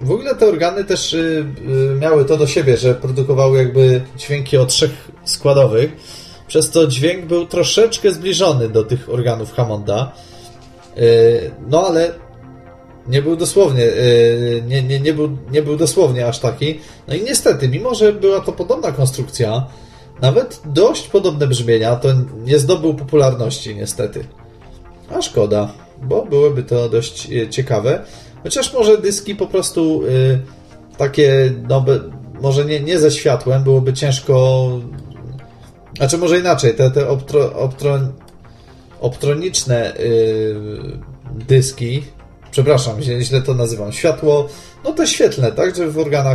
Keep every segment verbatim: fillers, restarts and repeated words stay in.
w ogóle te organy też y, y, miały to do siebie, że produkowały jakby dźwięki o trzech składowych, przez to dźwięk był troszeczkę zbliżony do tych organów Hammonda. Y, no ale nie był dosłownie, y, nie, nie, nie, był, nie był dosłownie aż taki. No i niestety, mimo że była to podobna konstrukcja, nawet dość podobne brzmienia, to nie zdobył popularności niestety. A szkoda, bo byłoby to dość ciekawe. Chociaż może dyski po prostu y, takie, no, może nie, nie ze światłem, byłoby ciężko... Znaczy może inaczej, te, te optro, optro, optroniczne y, dyski, przepraszam, źle to nazywam, światło, no te świetlne, tak, że w organach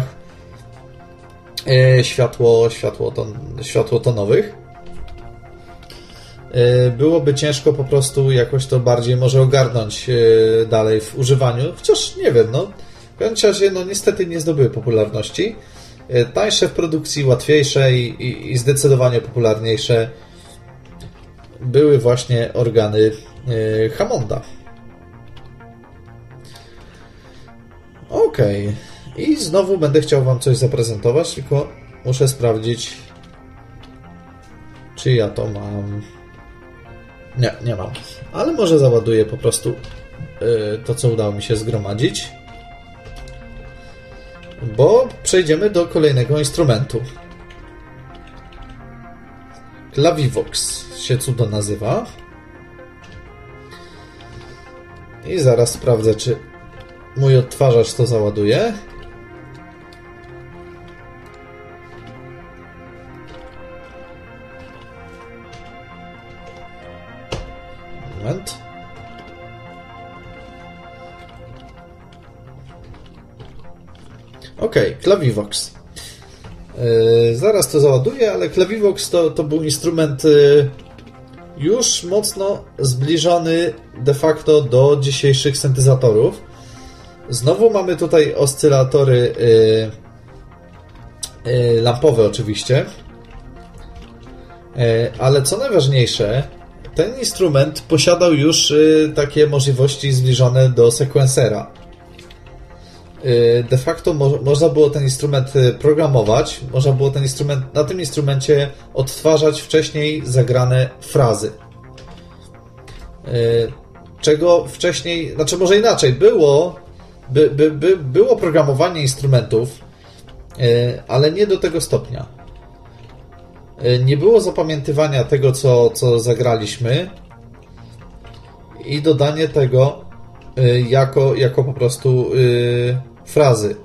y, światło, światło, ton, światło tonowych. Byłoby ciężko po prostu jakoś to bardziej może ogarnąć dalej w używaniu, chociaż nie wiem, no w każdym razie no niestety nie zdobyły popularności. Tańsze w produkcji, łatwiejsze i, i, i zdecydowanie popularniejsze były właśnie organy Hammonda. Okej. Okay. I znowu będę chciał Wam coś zaprezentować, tylko muszę sprawdzić, czy ja to mam. Nie, nie mam. Ale może załaduję po prostu yy, to, co udało mi się zgromadzić. Bo przejdziemy do kolejnego instrumentu. Clavivox się cudo nazywa. I zaraz sprawdzę, czy mój odtwarzacz to załaduje. Moment. Ok, Clavivox. Yy, zaraz to załaduję, ale Clavivox to, to był instrument yy, już mocno zbliżony de facto do dzisiejszych syntezatorów. Znowu mamy tutaj oscylatory yy, yy, lampowe oczywiście. Yy, ale co najważniejsze, ten instrument posiadał już y, takie możliwości zbliżone do sequencera. Y, de facto mo- można było ten instrument y, programować, można było ten instrument, na tym instrumencie odtwarzać wcześniej zagrane frazy. Y, czego wcześniej, znaczy może inaczej, było, by, by, by, było programowanie instrumentów, y, ale nie do tego stopnia. Nie było zapamiętywania tego, co, co zagraliśmy i dodanie tego jako, jako po prostu yy, frazy.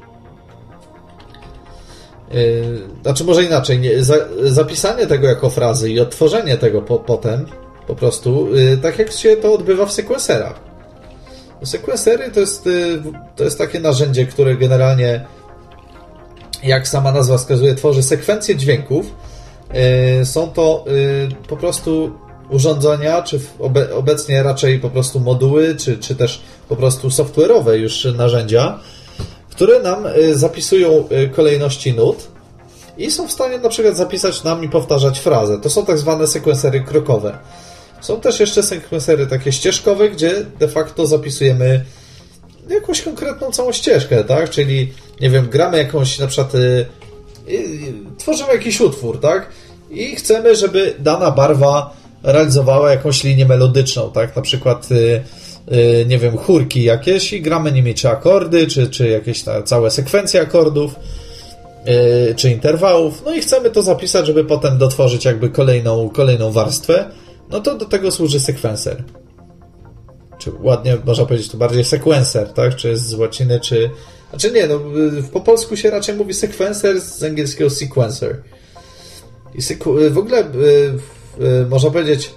Yy, znaczy może inaczej, nie, za, zapisanie tego jako frazy i odtworzenie tego po, potem po prostu, yy, tak jak się to odbywa w sequencerach. Sequencery to jest, yy, to jest takie narzędzie, które generalnie, jak sama nazwa wskazuje, tworzy sekwencję dźwięków. Są to po prostu urządzenia, czy obe, obecnie raczej po prostu moduły, czy, czy też po prostu software'owe już narzędzia, które nam zapisują kolejności nut i są w stanie na przykład zapisać nam i powtarzać frazę. To są tak zwane sekwensery krokowe. Są też jeszcze sekwensery takie ścieżkowe, gdzie de facto zapisujemy jakąś konkretną całą ścieżkę, tak? Czyli, nie wiem, gramy jakąś na przykład tworzymy jakiś utwór, tak? I chcemy, żeby dana barwa realizowała jakąś linię melodyczną, tak? Na przykład, yy, yy, nie wiem, chórki jakieś i gramy nimi czy akordy, czy, czy jakieś ta, całe sekwencje akordów, yy, czy interwałów. No i chcemy to zapisać, żeby potem dotworzyć jakby kolejną, kolejną warstwę. No to do tego służy sekwenser. Czy ładnie można powiedzieć, to bardziej sequencer, tak? Czy jest z łaciny, czy... Znaczy nie, no po polsku się raczej mówi sequencer, z angielskiego sequencer. I seku... w ogóle można powiedzieć,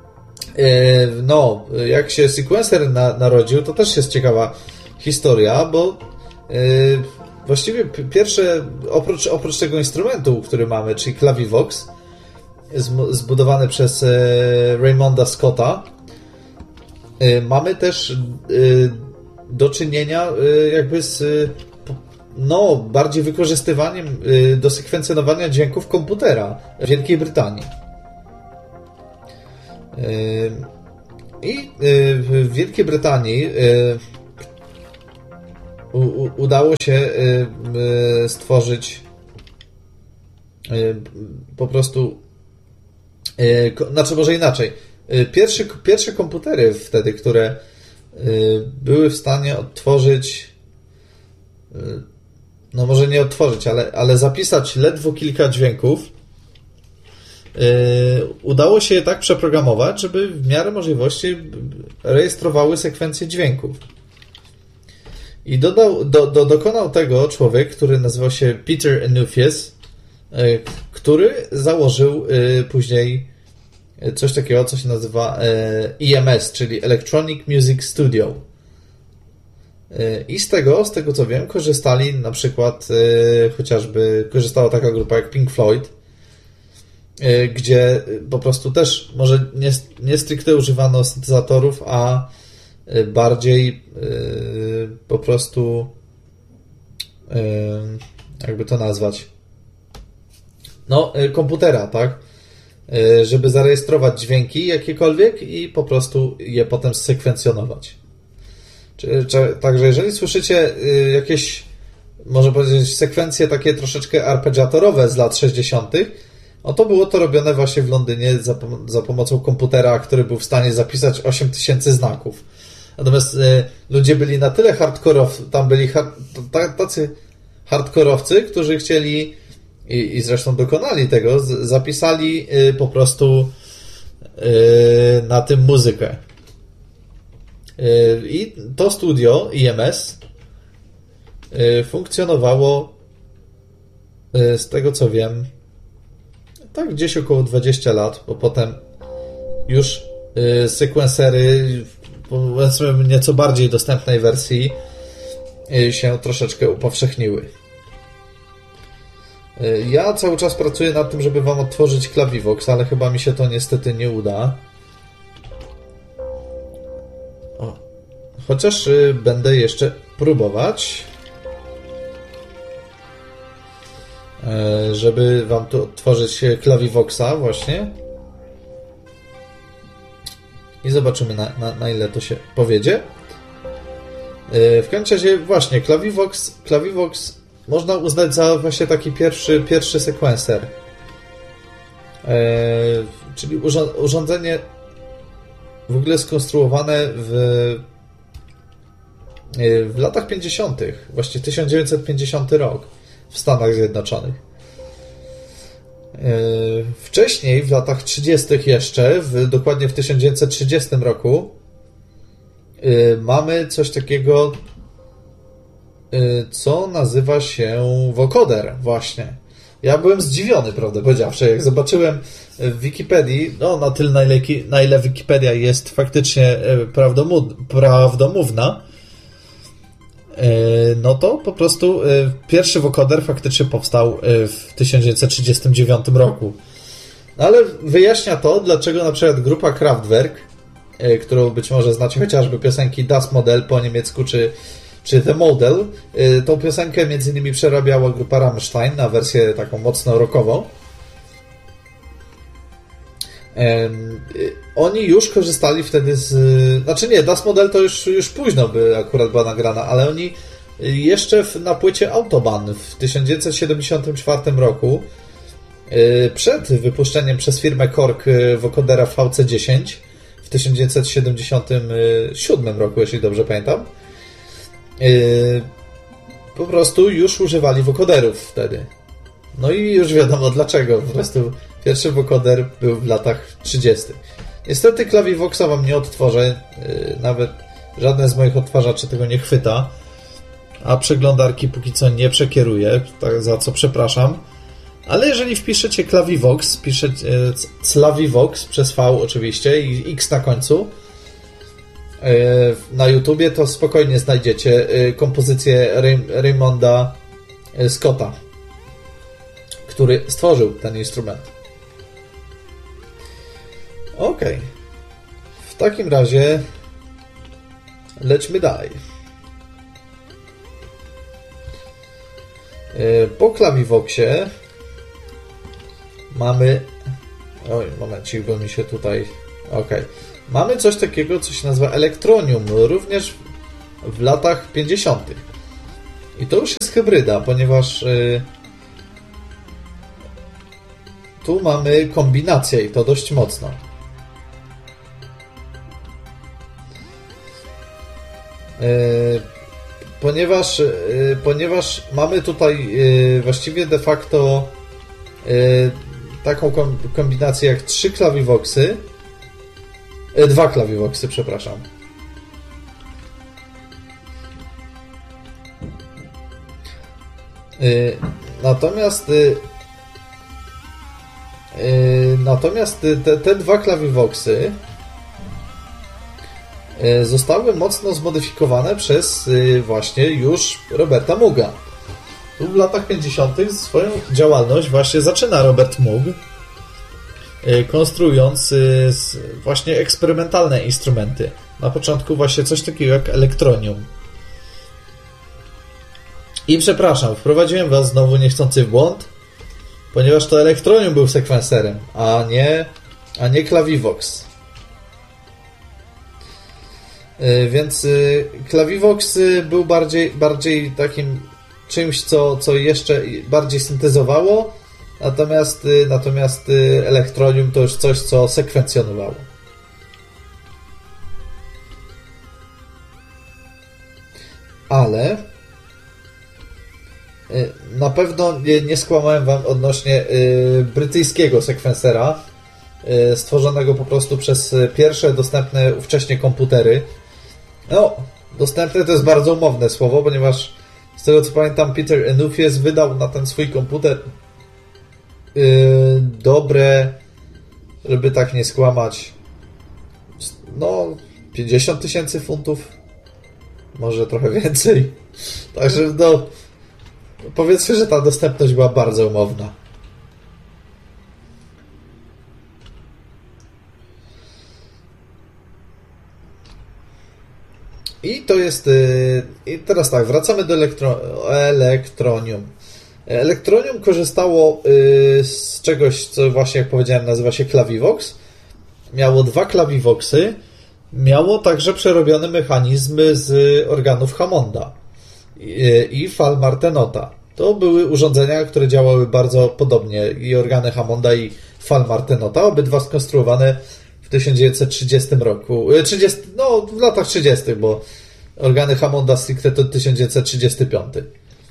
no, jak się sequencer na, narodził, to też jest ciekawa historia, bo właściwie pierwsze, oprócz, oprócz tego instrumentu, który mamy, czyli Clavivox, zbudowany przez Raymonda Scotta, mamy też do czynienia jakby z no, bardziej wykorzystywaniem do sekwencjonowania dźwięków komputera w Wielkiej Brytanii. I w Wielkiej Brytanii u, u, udało się y, y, stworzyć y, po prostu y, ko, znaczy może inaczej. Y, pierwszy, pierwsze komputery wtedy, które y, były w stanie odtworzyć y, no może nie odtworzyć, ale, ale zapisać ledwo kilka dźwięków, yy, udało się je tak przeprogramować, żeby w miarę możliwości rejestrowały sekwencje dźwięków. I dodał, do, do, dokonał tego człowiek, który nazywał się Peter Enufius, yy, który założył yy, później coś takiego, co się nazywa yy, E M S, czyli Electronic Music Studio. I z tego, z tego co wiem, korzystali na przykład yy, chociażby korzystała taka grupa jak Pink Floyd, yy, gdzie po prostu też może nie, nie stricte używano syntezatorów, a yy, bardziej yy, po prostu yy, jakby to nazwać no yy, komputera, tak? Yy, żeby zarejestrować dźwięki jakiekolwiek i po prostu je potem sekwencjonować. Także jeżeli słyszycie jakieś, można powiedzieć, sekwencje takie troszeczkę arpeggiatorowe z lat sześćdziesiątych, no to było to robione właśnie w Londynie za, za pomocą komputera, który był w stanie zapisać osiem tysięcy znaków. Natomiast y, ludzie byli na tyle hardkorowi, tam byli hard, tacy hardkorowcy, którzy chcieli i, i zresztą dokonali tego, z, zapisali y, po prostu y, na tym muzykę. I to studio E M S funkcjonowało, z tego co wiem, tak gdzieś około dwadzieścia lat, bo potem już sekwensery, powiedzmy w nieco bardziej dostępnej wersji, się troszeczkę upowszechniły. Ja cały czas pracuję nad tym, żeby wam odtworzyć Clavivox, ale chyba mi się to niestety nie uda. Chociaż y, będę jeszcze próbować, y, żeby wam tu odtworzyć Clavivoxa właśnie. I zobaczymy na, na, na ile to się powiedzie. Y, w każdym razie właśnie Clavivox, Clavivox można uznać za właśnie taki pierwszy, pierwszy sekwenser. Y, czyli urząd, urządzenie w ogóle skonstruowane w w latach pięćdziesiątych, właśnie tysiąc dziewięćset pięćdziesiąty rok w Stanach Zjednoczonych. Wcześniej, w latach trzydziestych jeszcze, w, dokładnie w tysiąc dziewięćset trzydziestym roku, mamy coś takiego, co nazywa się vocoder właśnie. Ja byłem zdziwiony, prawdę powiedziawszy, jak zobaczyłem w Wikipedii, no na tyle, na ile, na ile Wikipedia jest faktycznie prawdomówna, no to po prostu pierwszy vocoder faktycznie powstał w tysiąc dziewięćset trzydziestym dziewiątym roku. No ale wyjaśnia to, dlaczego na przykład grupa Kraftwerk, którą być może znacie chociażby piosenki Das Model po niemiecku, czy, czy The Model, tą piosenkę między innymi przerabiała grupa Rammstein na wersję taką mocno rockową. Oni już korzystali wtedy z... Znaczy nie, Das Model to już, już późno by akurat była nagrana, ale oni jeszcze w, na płycie Autobahn w tysiąc dziewięćset siedemdziesiątym czwartym roku, przed wypuszczeniem przez firmę Korg vocodera V C dziesięć w tysiąc dziewięćset siedemdziesiątym siódmym roku, jeśli dobrze pamiętam, po prostu już używali vocoderów wtedy. No i już wiadomo dlaczego. Po prostu pierwszy vocoder był w latach trzydziestych. Niestety Clavivoxa wam nie odtworzę. Nawet żadne z moich odtwarzaczy tego nie chwyta. A przeglądarki póki co nie przekieruję, tak, za co przepraszam. Ale jeżeli wpiszecie Clavivox, piszecie Clavivox przez V oczywiście i X na końcu na YouTubie, to spokojnie znajdziecie kompozycję Raymonda Scotta, który stworzył ten instrument. Ok. W takim razie lećmy dalej. Po Clavivoxie mamy... Oj, momencik, bo mi się tutaj... Ok. Mamy coś takiego, co się nazywa Electronium, również w latach pięćdziesiątych. I to już jest hybryda, ponieważ yy, tu mamy kombinację i to dość mocno. Yy, ponieważ, yy, ponieważ mamy tutaj yy, właściwie de facto yy, taką kom- kombinację jak trzy klawiwoksy, yy, dwa klawiwoksy, przepraszam. Yy, natomiast yy, yy, natomiast te, te dwa klawiwoksy yy, zostały mocno zmodyfikowane przez yy, właśnie już Roberta Mooga. Tu w latach pięćdziesiątych swoją działalność właśnie zaczyna Robert Moog, yy, konstruując yy, właśnie eksperymentalne instrumenty. Na początku właśnie coś takiego jak elektronium. I przepraszam, wprowadziłem was znowu niechcący w błąd, ponieważ to elektronium był sekwenserem, a nie, a nie klawivox. Yy, więc yy, klawivox yy, był bardziej, bardziej takim czymś, co, co jeszcze bardziej syntezowało, natomiast, yy, natomiast yy, elektronium to już coś, co sekwencjonowało. Ale na pewno nie, nie skłamałem wam odnośnie y, brytyjskiego sekwensera, y, stworzonego po prostu przez pierwsze dostępne ówcześnie komputery. No, dostępne to jest bardzo umowne słowo, ponieważ z tego co pamiętam Peter Enufius wydał na ten swój komputer y, dobre, żeby tak nie skłamać, no pięćdziesiąt tysięcy funtów, może trochę więcej. Także no, powiedzmy, że ta dostępność była bardzo umowna. I to jest... I teraz tak, wracamy do elektro, Elektronium. Elektronium korzystało z czegoś, co właśnie, jak powiedziałem, nazywa się Klawivox. Miało dwa klawivoxy. Miało także przerobione mechanizmy z organów Hammonda i fal Martenota. To były urządzenia, które działały bardzo podobnie, i organy Hammonda, i fal Martenota, obydwa skonstruowane w tysiąc dziewięćset trzydziestym roku, trzydziestym, no w latach trzydziestych, bo organy Hammonda stricte to tysiąc dziewięćset trzydziesty piąty.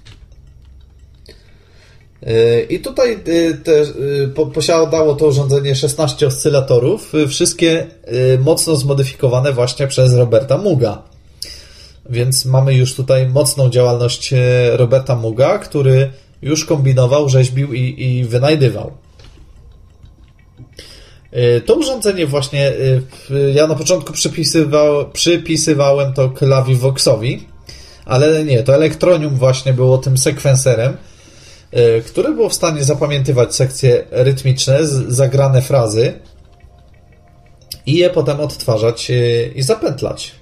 I tutaj te, po, posiadało to urządzenie szesnaście oscylatorów, wszystkie mocno zmodyfikowane właśnie przez Roberta Mooga. Więc mamy już tutaj mocną działalność Roberta Mooga, który już kombinował, rzeźbił i, i wynajdywał. To urządzenie właśnie, ja na początku przypisywał, przypisywałem to Klawivoxowi, ale nie, to Elektronium właśnie było tym sekwenserem, które było w stanie zapamiętywać sekcje rytmiczne, zagrane frazy i je potem odtwarzać i zapętlać.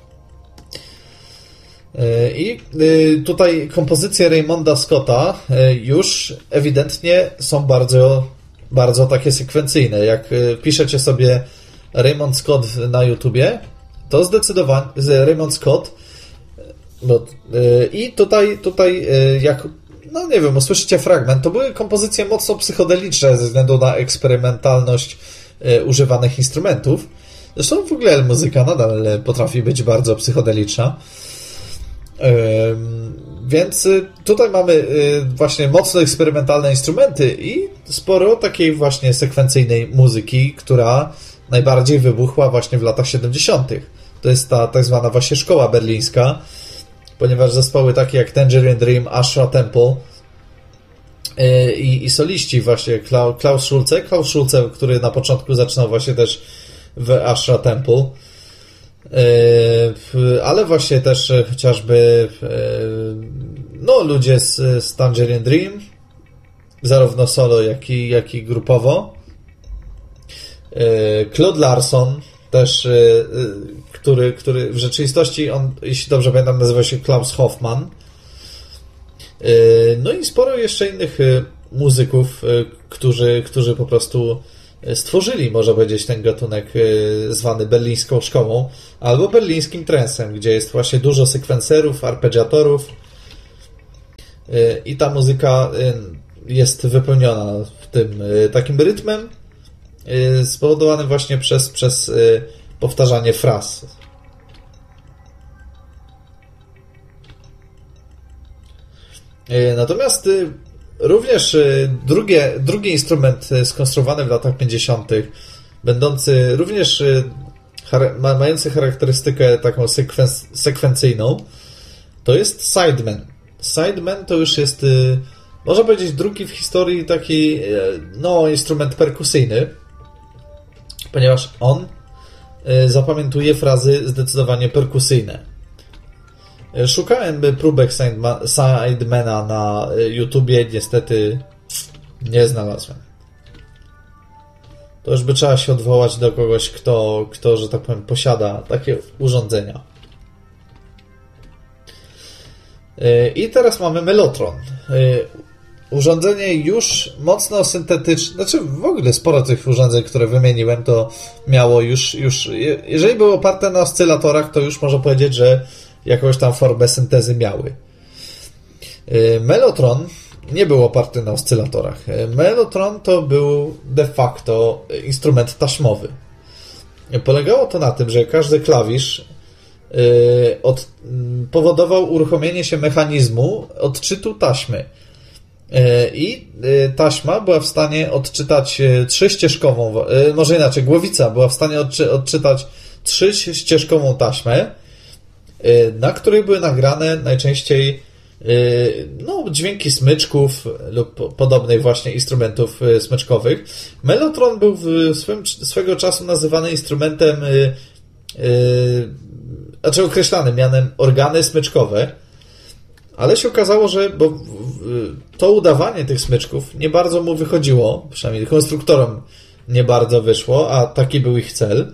I tutaj kompozycje Raymonda Scotta już ewidentnie są bardzo, bardzo takie sekwencyjne. Jak piszecie sobie Raymond Scott na YouTubie, to zdecydowanie Raymond Scott, no, i tutaj, tutaj jak, no nie wiem, usłyszycie fragment, to były kompozycje mocno psychodeliczne ze względu na eksperymentalność używanych instrumentów. Zresztą w ogóle muzyka nadal potrafi być bardzo psychodeliczna. Więc tutaj mamy właśnie mocno eksperymentalne instrumenty i sporo takiej właśnie sekwencyjnej muzyki, która najbardziej wybuchła właśnie w latach siedemdziesiątych. To jest ta tak zwana właśnie szkoła berlińska, ponieważ zespoły takie jak Tangerine Dream, Ashra Temple i, i soliści właśnie Klaus Schulze, Klaus Schulze, który na początku zaczynał właśnie też w Ashra Temple, ale właśnie też chociażby no ludzie z, z Tangerine Dream, zarówno solo, jak i, jak i grupowo. Claude Larson też, który, który w rzeczywistości on, jeśli dobrze pamiętam, nazywa się Klaus Hoffman. No i sporo jeszcze innych muzyków, którzy, którzy po prostu stworzyli, można powiedzieć, ten gatunek zwany berlińską szkołą albo berlińskim trensem, gdzie jest właśnie dużo sekwenserów, arpeggiatorów i ta muzyka jest wypełniona tym takim rytmem spowodowanym właśnie przez, przez powtarzanie fraz. Natomiast również drugie, drugi instrument skonstruowany w latach pięćdziesiątych, będący również mający charakterystykę taką sekwen- sekwencyjną, to jest sideman. Sideman to już jest, można powiedzieć, drugi w historii taki no, instrument perkusyjny, ponieważ on zapamiętuje frazy zdecydowanie perkusyjne. Szukałem próbek sidemana na YouTubie, niestety nie znalazłem. To już by trzeba się odwołać do kogoś, kto, kto, że tak powiem, posiada takie urządzenia. I teraz mamy mellotron. Urządzenie już mocno syntetyczne, znaczy w ogóle sporo tych urządzeń, które wymieniłem, to miało już, już jeżeli było oparte na oscylatorach, to już można powiedzieć, że jakąś tam formę syntezy miały. Mellotron nie był oparty na oscylatorach. Mellotron to był de facto instrument taśmowy. Polegało to na tym, że każdy klawisz od, powodował uruchomienie się mechanizmu odczytu taśmy. I taśma była w stanie odczytać trzyścieżkową, może inaczej, głowica była w stanie odczy, odczytać trzyścieżkową taśmę, na której były nagrane najczęściej no, dźwięki smyczków lub podobnych właśnie instrumentów smyczkowych. Mellotron był w swym, swego czasu nazywany instrumentem, yy, yy, znaczy określany mianem organy smyczkowe, ale się okazało, że bo to udawanie tych smyczków nie bardzo mu wychodziło, przynajmniej konstruktorom nie bardzo wyszło, a taki był ich cel.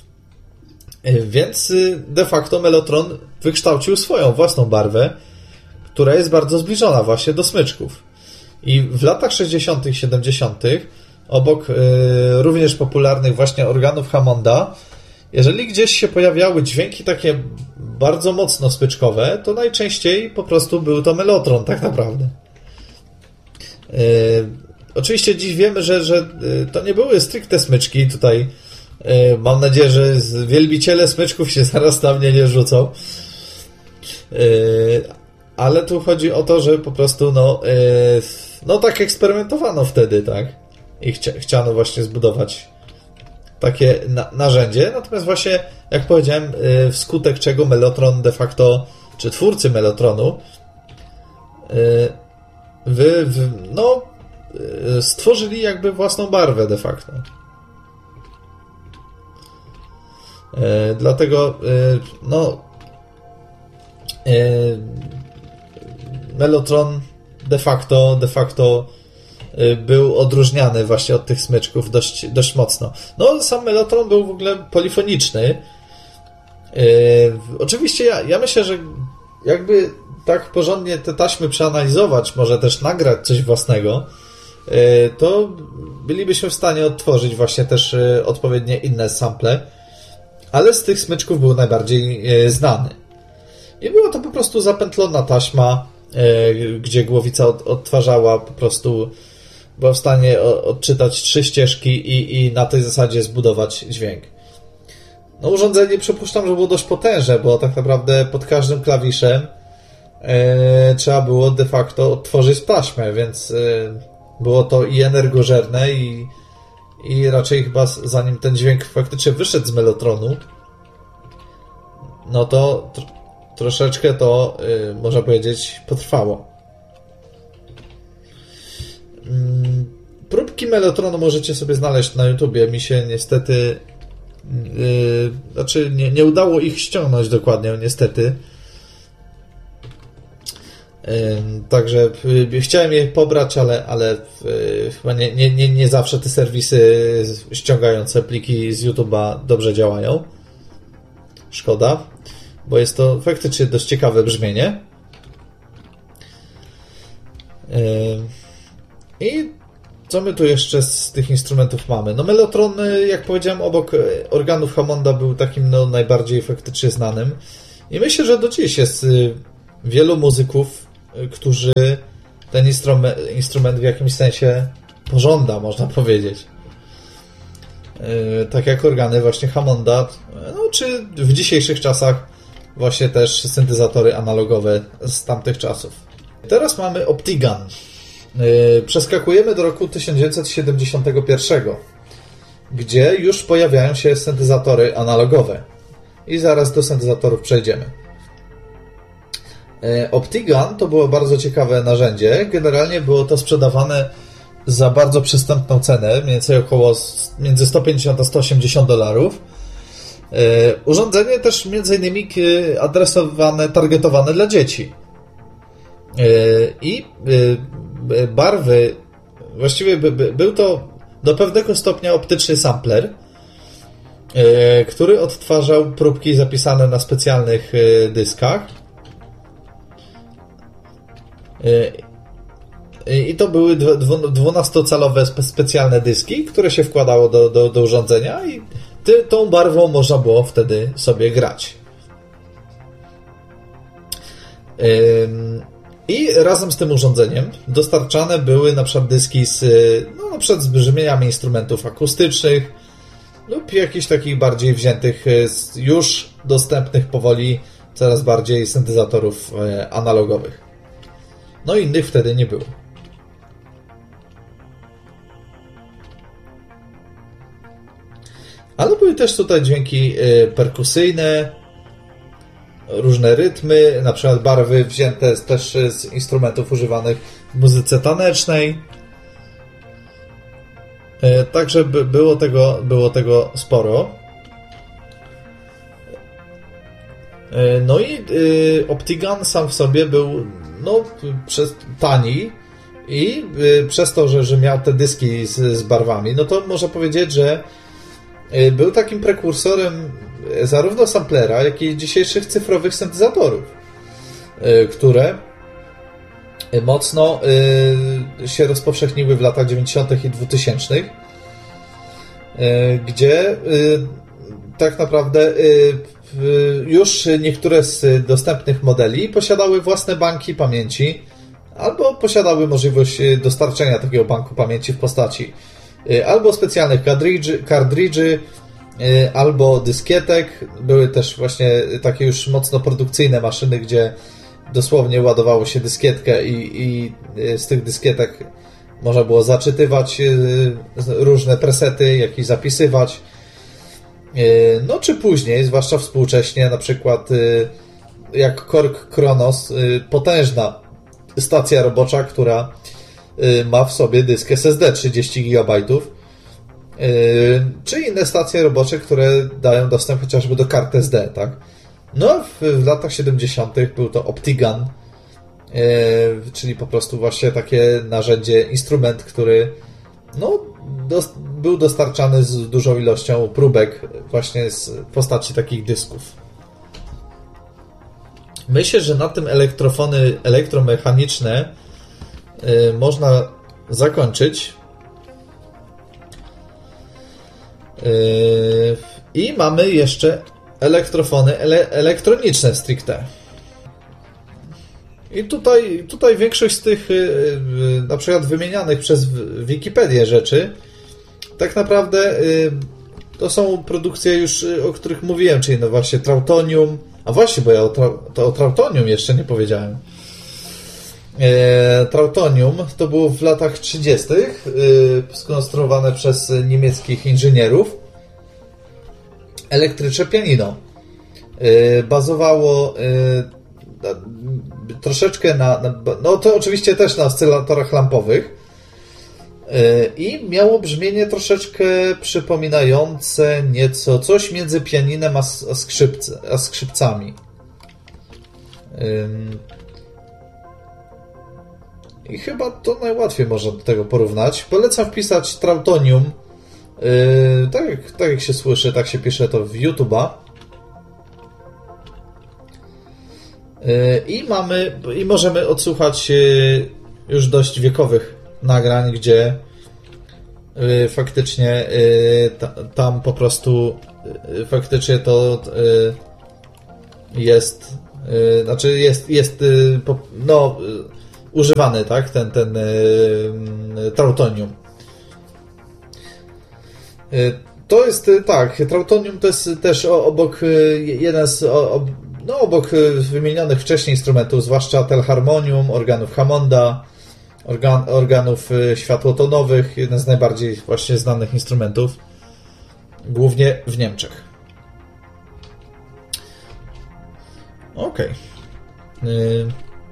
Więc de facto mellotron wykształcił swoją własną barwę, która jest bardzo zbliżona właśnie do smyczków. I w latach sześćdziesiątych, siedemdziesiątych obok y, również popularnych właśnie organów Hammonda, jeżeli gdzieś się pojawiały dźwięki takie bardzo mocno smyczkowe, to najczęściej po prostu był to mellotron tak naprawdę. Y, oczywiście dziś wiemy, że, że to nie były stricte smyczki. Tutaj y, mam nadzieję, że wielbiciele smyczków się zaraz na mnie nie rzucą. Y, ale tu chodzi o to, że po prostu no, y, no tak eksperymentowano wtedy, tak? I chcia, chciano właśnie zbudować takie na, narzędzie. Natomiast właśnie, jak powiedziałem, y, wskutek czego mellotron de facto, czy twórcy mellotronu y, wy, wy, no, y, stworzyli jakby własną barwę de facto. Y, dlatego y, no y, mellotron de facto, de facto był odróżniany właśnie od tych smyczków dość, dość mocno. No, sam mellotron był w ogóle polifoniczny. Yy, oczywiście ja, ja myślę, że jakby tak porządnie te taśmy przeanalizować, może też nagrać coś własnego, yy, to bylibyśmy w stanie odtworzyć właśnie też yy, odpowiednie inne sample, ale z tych smyczków był najbardziej yy, znany. I była to po prostu zapętlona taśma, gdzie głowica odtwarzała po prostu, była w stanie odczytać trzy ścieżki i, i na tej zasadzie zbudować dźwięk. No urządzenie przypuszczam, że było dość potężne, bo tak naprawdę pod każdym klawiszem e, trzeba było de facto odtworzyć taśmę, więc e, było to i energożerne i, i raczej chyba zanim ten dźwięk faktycznie wyszedł z mellotronu, no to troszeczkę to, yy, można powiedzieć, potrwało. Yy, próbki mellotronu możecie sobie znaleźć na YouTubie. Mi się niestety yy, znaczy nie, nie udało ich ściągnąć dokładnie, niestety. Yy, także yy, chciałem je pobrać, ale, ale yy, chyba nie, nie, nie, nie zawsze te serwisy ściągające pliki z YouTube'a dobrze działają. Szkoda, bo jest to faktycznie dość ciekawe brzmienie. I co my tu jeszcze z tych instrumentów mamy? No mellotron, jak powiedziałem, obok organów Hammonda był takim no, najbardziej faktycznie znanym. I myślę, że do dziś jest wielu muzyków którzy ten instrument, instrument w jakimś sensie pożąda, można powiedzieć. Tak jak organy właśnie Hammonda, no czy w dzisiejszych czasach właśnie też syntezatory analogowe z tamtych czasów. Teraz mamy Optigan. Przeskakujemy do roku tysiąc dziewięćset siedemdziesiątego pierwszego, gdzie już pojawiają się syntezatory analogowe. I zaraz do syntezatorów przejdziemy. Optigan to było bardzo ciekawe narzędzie. Generalnie było to sprzedawane za bardzo przystępną cenę, mniej więcej około między sto pięćdziesiąt a sto osiemdziesiąt dolarów. Urządzenie też między innymi adresowane, targetowane dla dzieci. I barwy, właściwie był to do pewnego stopnia optyczny sampler, który odtwarzał próbki zapisane na specjalnych dyskach. I to były dwunastocalowe specjalne dyski, które się wkładało do, do, do urządzenia i ty, tą barwą można było wtedy sobie grać. I razem z tym urządzeniem dostarczane były na przykład dyski z, no, na przykład z brzmieniami instrumentów akustycznych lub jakichś takich bardziej wziętych z już dostępnych powoli coraz bardziej syntezatorów analogowych. No innych wtedy nie było. Ale były też tutaj dźwięki perkusyjne, różne rytmy, na przykład barwy wzięte też z instrumentów używanych w muzyce tanecznej. Także było tego, było tego sporo. No i Optigan sam w sobie był no, przez, tani i przez to, że, że miał te dyski z, z barwami, no to można powiedzieć, że był takim prekursorem zarówno samplera, jak i dzisiejszych cyfrowych syntezatorów, które mocno się rozpowszechniły w latach dziewięćdziesiątych i dwutysięcznych, gdzie tak naprawdę już niektóre z dostępnych modeli posiadały własne banki pamięci albo posiadały możliwość dostarczenia takiego banku pamięci w postaci albo specjalnych kartridży, albo dyskietek. Były też właśnie takie już mocno produkcyjne maszyny, gdzie dosłownie ładowało się dyskietkę i, i z tych dyskietek można było zaczytywać różne presety, jak i zapisywać. No czy później, zwłaszcza współcześnie, na przykład jak Korg Kronos, potężna stacja robocza, która ma w sobie dysk S S D trzydzieści gigabajtów, czy inne stacje robocze, które dają dostęp chociażby do kart S D, tak? No w, w latach siedemdziesiątych był to Optigan, czyli po prostu właśnie takie narzędzie, instrument, który no, dos- był dostarczany z dużą ilością próbek właśnie z postaci takich dysków. Myślę, że na tym elektrofony elektromechaniczne y, można zakończyć. Y, I mamy jeszcze elektrofony ele- elektroniczne stricte. I tutaj, tutaj większość z tych y, na przykład wymienianych przez Wikipedię rzeczy tak naprawdę y, to są produkcje już, o których mówiłem, czyli no właśnie Trautonium. A właśnie, bo ja o, tra- to o Trautonium jeszcze nie powiedziałem. E, Trautonium to było w latach trzydziestych y, skonstruowane przez niemieckich inżynierów elektryczne pianino. Y, bazowało y, troszeczkę na, na... No to oczywiście też na oscylatorach lampowych. I miało brzmienie troszeczkę przypominające nieco coś między pianinem a, a, skrzypce, a skrzypcami. I chyba to najłatwiej można do tego porównać. Polecam wpisać Trautonium. Tak jak, tak jak się słyszy, tak się pisze to w YouTube'a. I mamy, i możemy odsłuchać już dość wiekowych nagrań, gdzie faktycznie tam po prostu faktycznie to jest Yy, znaczy jest, jest yy, po, no, yy, używany, tak, ten, ten yy, trautonium. Yy, to jest, yy, tak, trautonium to jest też obok, yy, jeden z, o, no, obok wymienionych wcześniej instrumentów, zwłaszcza telharmonium, organów Hammonda, organ, organów yy, światłotonowych, jeden z najbardziej właśnie znanych instrumentów, głównie w Niemczech. Okej. Okay.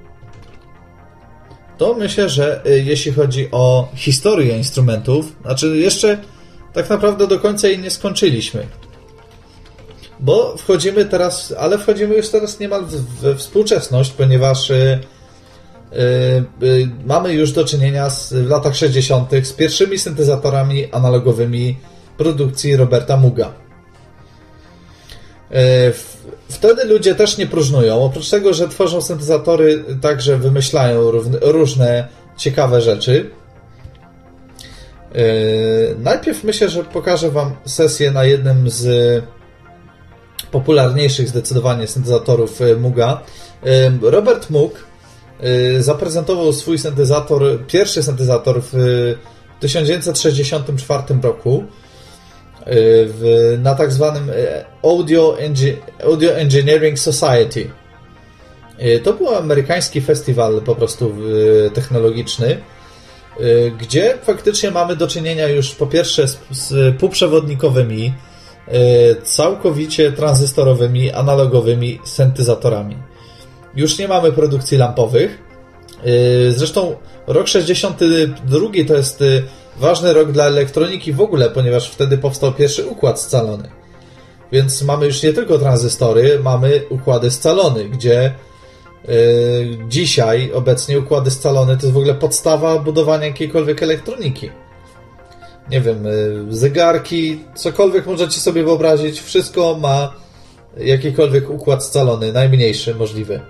To myślę, że jeśli chodzi o historię instrumentów, znaczy jeszcze tak naprawdę do końca jej nie skończyliśmy. Bo wchodzimy teraz, ale wchodzimy już teraz niemal we współczesność, ponieważ yy, yy, mamy już do czynienia z, w latach sześćdziesiątych z pierwszymi syntezatorami analogowymi produkcji Roberta Mooga. Yy, Wtedy ludzie też nie próżnują. Oprócz tego, że tworzą syntezatory, także wymyślają różne ciekawe rzeczy. Yy, najpierw myślę, że pokażę Wam sesję na jednym z popularniejszych zdecydowanie syntezatorów Mooga. Yy, Robert Moog yy, zaprezentował swój syntezator, pierwszy syntezator w tysiąc dziewięćset sześćdziesiątym czwartym roku. W, na tak zwanym Audio, Engi- Audio Engineering Society. To był amerykański festiwal po prostu technologiczny, gdzie faktycznie mamy do czynienia już po pierwsze z, z półprzewodnikowymi, całkowicie tranzystorowymi, analogowymi syntezatorami. Już nie mamy produkcji lampowych. Zresztą rok sześćdziesiąty drugi to jest ważny rok dla elektroniki w ogóle, ponieważ wtedy powstał pierwszy układ scalony. Więc mamy już nie tylko tranzystory, mamy układy scalone, gdzie yy, dzisiaj obecnie układy scalone to jest w ogóle podstawa budowania jakiejkolwiek elektroniki. Nie wiem, yy, zegarki, cokolwiek możecie sobie wyobrazić, wszystko ma jakikolwiek układ scalony, najmniejszy możliwy.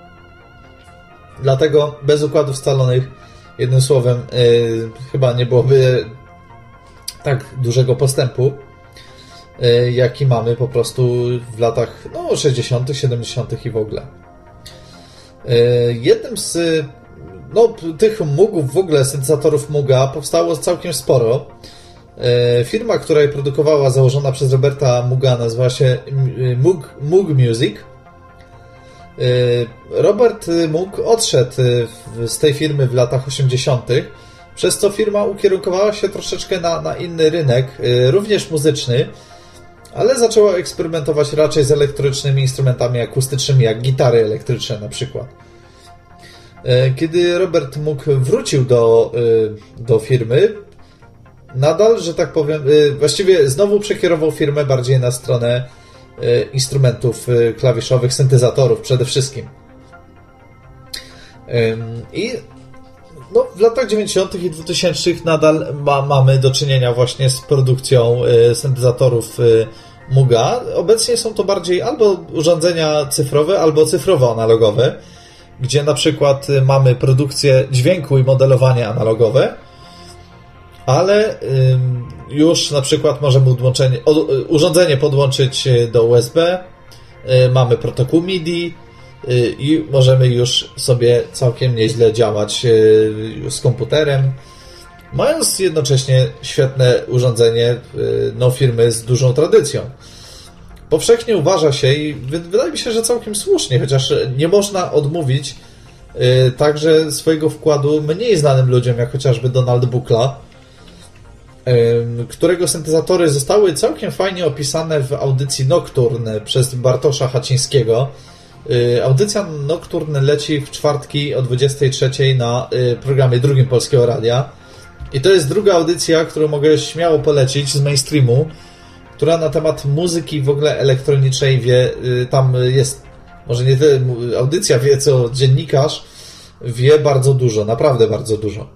Dlatego bez układów scalonych, jednym słowem, yy, chyba nie byłoby tak dużego postępu, yy, jaki mamy po prostu w latach no, sześćdziesiątych, siedemdziesiątych i w ogóle. Yy, jednym z no, tych Moogów, w ogóle syntezatorów Mooga powstało całkiem sporo. Yy, firma, która je produkowała, założona przez Roberta Mooga, nazywa się Moog, Moog Music. Robert Moog odszedł z tej firmy w latach osiemdziesiątych, przez co firma ukierunkowała się troszeczkę na, na inny rynek, również muzyczny, ale zaczęła eksperymentować raczej z elektrycznymi instrumentami akustycznymi, jak gitary elektryczne na przykład. Kiedy Robert Moog wrócił do, do firmy, nadal, że tak powiem, właściwie znowu przekierował firmę bardziej na stronę instrumentów klawiszowych, syntezatorów przede wszystkim. I no, w latach dziewięćdziesiątych i dwutysięcznych nadal ma, mamy do czynienia właśnie z produkcją syntezatorów Mooga. Obecnie są to bardziej albo urządzenia cyfrowe, albo cyfrowo-analogowe, gdzie na przykład mamy produkcję dźwięku i modelowanie analogowe, ale już na przykład możemy odłączenie, urządzenie podłączyć do U S B, mamy protokół MIDI i możemy już sobie całkiem nieźle działać z komputerem, mając jednocześnie świetne urządzenie no, firmy z dużą tradycją. Powszechnie uważa się i wydaje mi się, że całkiem słusznie, chociaż nie można odmówić także swojego wkładu mniej znanym ludziom, jak chociażby Donald Buchla, którego syntezatory zostały całkiem fajnie opisane w audycji Nocturne przez Bartosza Hacińskiego. Audycja Nocturne leci w czwartki o dwudziestej trzeciej na programie drugim Polskiego Radia. I to jest druga audycja, którą mogę śmiało polecić z mainstreamu, która na temat muzyki w ogóle elektronicznej wie, tam jest, może nie tyle audycja wie, co dziennikarz wie bardzo dużo, naprawdę bardzo dużo.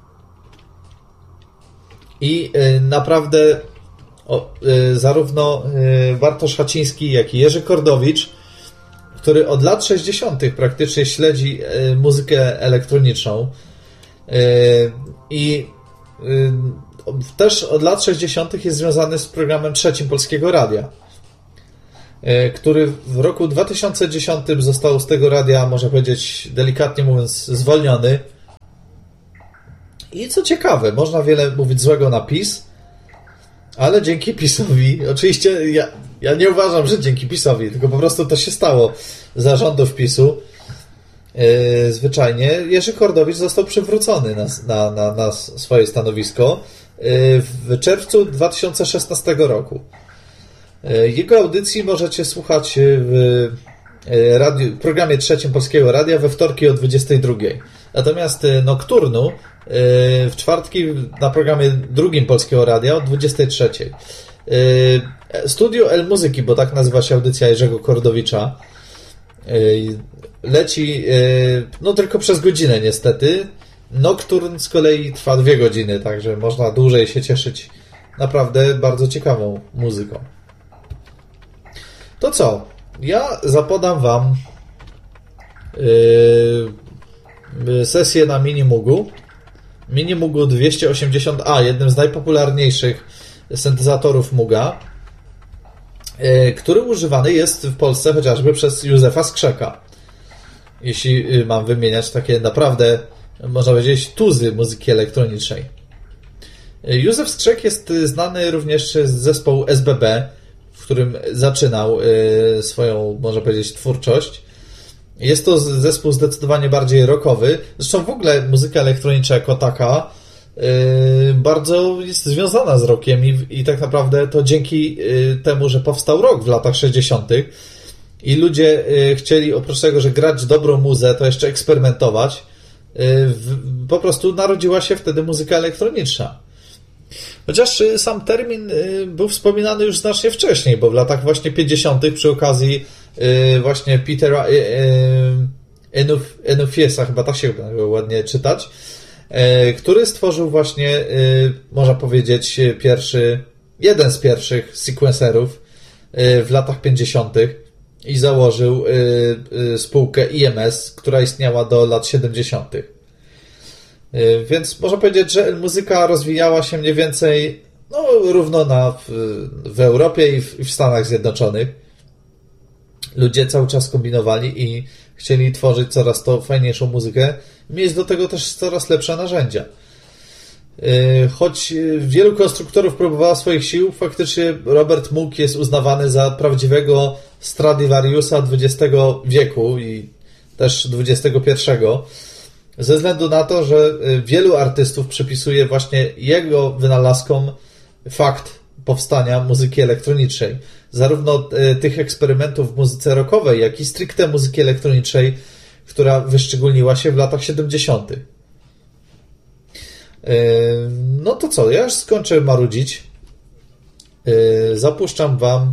I y, naprawdę o, y, zarówno y, Bartosz Haciński, jak i Jerzy Kordowicz, który od lat sześćdziesiątych praktycznie śledzi y, muzykę elektroniczną y, i y, też od lat sześćdziesiątych jest związany z programem trzecim Polskiego Radia. który w roku dwa tysiące dziesiątym został z tego radia, można powiedzieć, delikatnie mówiąc, zwolniony. I co ciekawe, można wiele mówić złego na PiS, ale dzięki PiS-owi, oczywiście ja, ja nie uważam, że dzięki PiS-owi, tylko po prostu to się stało za rządów PiS-u. Yy, zwyczajnie Jerzy Kordowicz został przywrócony na, na, na, na swoje stanowisko yy, w czerwcu dwa tysiące szesnastego roku. Yy, jego audycji możecie słuchać w yy, radiu, programie trzecim Polskiego Radia we wtorki o dwudziestej drugiej. Natomiast yy, Nocturnu yy, w czwartki na programie drugim Polskiego Radia o dwudziestej trzeciej. Yy, Studio El Muzyki, bo tak nazywa się audycja Jerzego Kordowicza, yy, leci no tylko przez godzinę niestety. Nocturne z kolei trwa dwie godziny, także można dłużej się cieszyć naprawdę bardzo ciekawą muzyką. To co? Ja zapodam wam yy, sesję na Minimugu. Minimugu dwieście osiemdziesiąt A, jednym z najpopularniejszych syntezatorów Muga, yy, który używany jest w Polsce chociażby przez Józefa Skrzeka. Jeśli mam wymieniać takie naprawdę, można powiedzieć, tuzy muzyki elektronicznej. Józef Skrzek jest znany również z zespołu S B B, w którym zaczynał swoją, można powiedzieć, twórczość. Jest to zespół zdecydowanie bardziej rockowy. Zresztą w ogóle muzyka elektroniczna jako taka bardzo jest związana z rockiem i, i tak naprawdę to dzięki temu, że powstał rock w latach sześćdziesiątych. I ludzie chcieli, oprócz tego, że grać dobrą muzę, to jeszcze eksperymentować. Po prostu narodziła się wtedy muzyka elektroniczna. Chociaż sam termin był wspominany już znacznie wcześniej, bo w latach właśnie pięćdziesiątych przy okazji właśnie Petera Enufiesa, chyba tak się ładnie czytać, który stworzył właśnie, można powiedzieć, pierwszy, jeden z pierwszych sequencerów w latach pięćdziesiątych. I założył y, y, spółkę I M S, która istniała do lat siedemdziesiątych. Y, więc można powiedzieć, że muzyka rozwijała się mniej więcej no, równo na, w, w Europie i w, i w Stanach Zjednoczonych. Ludzie cały czas kombinowali i chcieli tworzyć coraz to fajniejszą muzykę, mieć do tego też coraz lepsze narzędzia. Choć wielu konstruktorów próbowało swoich sił, faktycznie Robert Moog jest uznawany za prawdziwego Stradivariusa dwudziestego wieku i też dwudziestego pierwszego, ze względu na to, że wielu artystów przypisuje właśnie jego wynalazkom fakt powstania muzyki elektronicznej. Zarówno tych eksperymentów w muzyce rockowej, jak i stricte muzyki elektronicznej, która wyszczególniła się w latach siedemdziesiątych. No to co, ja już skończę marudzić. Zapuszczam wam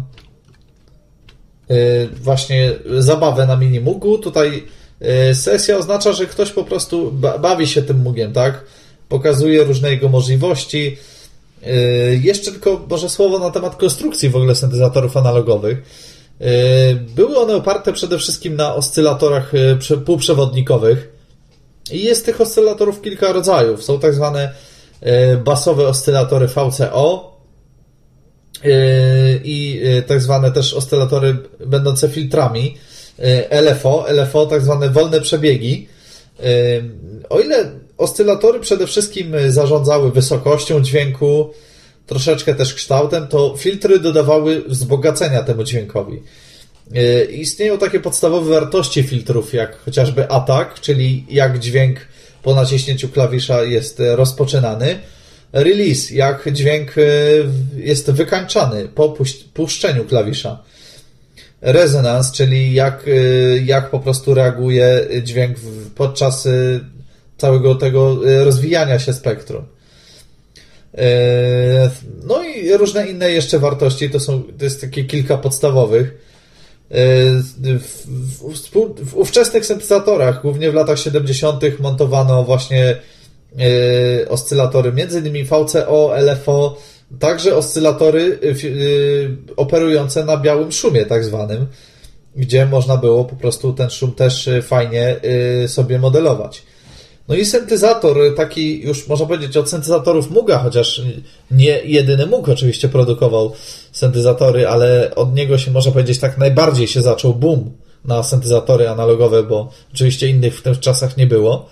właśnie zabawę na Minimugu. Tutaj sesja oznacza, że ktoś po prostu bawi się tym mugiem, tak? Pokazuje różne jego możliwości. Jeszcze tylko może słowo na temat konstrukcji w ogóle syntezatorów analogowych. Były one oparte przede wszystkim na oscylatorach półprzewodnikowych. I jest tych oscylatorów kilka rodzajów. Są tak zwane basowe oscylatory V C O i tak zwane też oscylatory będące filtrami L F O, L F O tak zwane wolne przebiegi. O ile oscylatory przede wszystkim zarządzały wysokością dźwięku, troszeczkę też kształtem, to filtry dodawały wzbogacenia temu dźwiękowi. Istnieją takie podstawowe wartości filtrów, jak chociażby atak, czyli jak dźwięk po naciśnięciu klawisza jest rozpoczynany. Release, jak dźwięk jest wykańczany po puszczeniu klawisza. Resonance, czyli jak, jak po prostu reaguje dźwięk podczas całego tego rozwijania się spektrum. No i różne inne jeszcze wartości, to są, to jest takie kilka podstawowych. W, w, w ówczesnych syntezatorach, głównie w latach siedemdziesiątych montowano właśnie y, oscylatory, między innymi V C O, L F O, także oscylatory y, y, operujące na białym szumie tak zwanym, gdzie można było po prostu ten szum też fajnie y, sobie modelować. No i syntezator, taki już można powiedzieć od syntezatorów Muuga, chociaż nie jedyny Moog oczywiście produkował syntezatory, ale od niego się można powiedzieć tak najbardziej się zaczął boom na syntezatory analogowe, bo oczywiście innych w tych czasach nie było.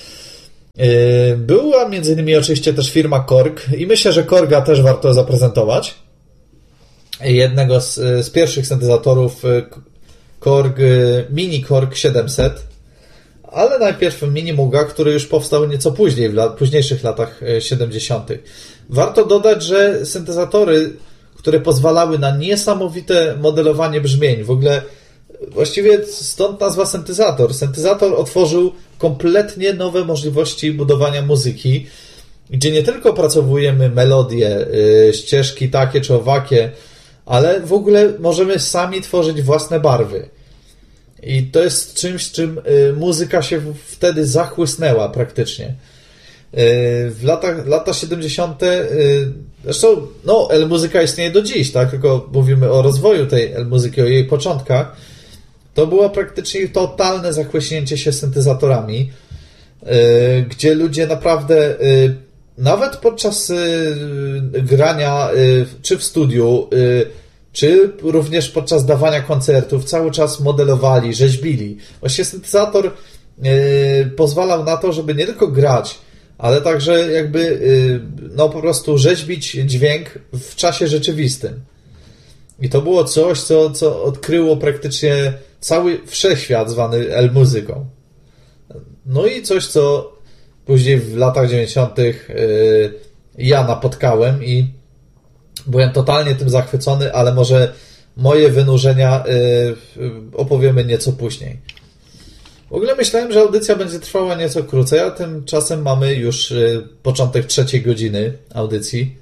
Była między innymi oczywiście też firma Korg i myślę, że Korga też warto zaprezentować. Jednego z, z pierwszych syntezatorów Korg, Mini Korg siedemset, ale najpierw Mini Muuga, który już powstał nieco później, w lat, późniejszych latach siedemdziesiątych. Warto dodać, że syntezatory, które pozwalały na niesamowite modelowanie brzmień, w ogóle właściwie stąd nazwa syntezator. Syntezator otworzył kompletnie nowe możliwości budowania muzyki, gdzie nie tylko opracowujemy melodie, yy, ścieżki takie czy owakie, ale w ogóle możemy sami tworzyć własne barwy. I to jest czymś, czym yy, muzyka się wtedy zachłysnęła praktycznie. Yy, w latach lata siedemdziesiąte Yy, zresztą no, L-muzyka istnieje do dziś, tak? Tylko mówimy o rozwoju tej L-muzyki, o jej początkach. To było praktycznie totalne zachłyśnięcie się syntezatorami, yy, gdzie ludzie naprawdę yy, nawet podczas yy, grania yy, czy w studiu, yy, czy również podczas dawania koncertów cały czas modelowali, rzeźbili. Właściwie syntezator yy, pozwalał na to, żeby nie tylko grać, ale także jakby yy, no po prostu rzeźbić dźwięk w czasie rzeczywistym. I to było coś, co, co odkryło praktycznie cały wszechświat zwany L-muzyką. No i coś, co później w latach dziewięćdziesiątych yy, ja napotkałem i byłem totalnie tym zachwycony, ale może moje wynurzenia yy, opowiemy nieco później. W ogóle myślałem, że audycja będzie trwała nieco krócej, a tymczasem mamy już yy, początek trzeciej godziny audycji.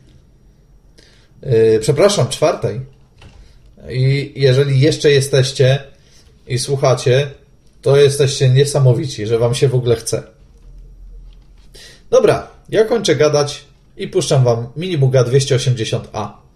Yy, przepraszam, czwartej. I jeżeli jeszcze jesteście i słuchacie, to jesteście niesamowici, że wam się w ogóle chce. Dobra, ja kończę gadać i puszczam wam Mini Muuga dwieście osiemdziesiąt A.